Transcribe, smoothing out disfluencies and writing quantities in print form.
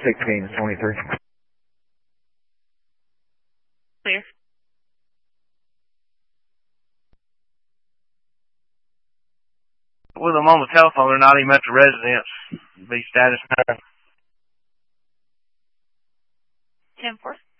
1623. Clear. With them on the telephone, they're not even at the residence. Be status 9. 10-4.